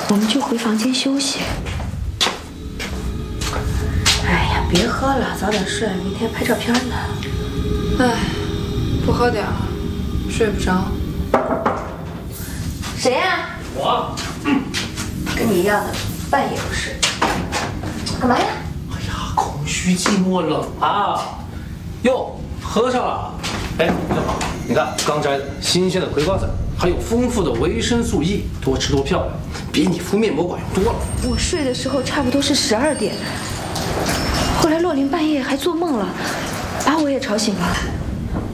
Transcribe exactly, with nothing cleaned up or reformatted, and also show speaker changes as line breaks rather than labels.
我们就回房间休息。
哎呀，别喝了，早点睡，明天拍照片呢。
哎，不喝点儿，睡不着。
谁呀？
我。
嗯，跟你一样的，半夜不睡。干嘛呀？
哎呀，空虚寂寞冷啊！哟，喝上了。哎，正好，你看刚摘的新鲜的葵花籽，还有丰富的维生素 E， 多吃多漂亮，比你敷面膜管用多了。
我睡的时候差不多是十二点，后来洛琳半夜还做梦了，把我也吵醒了。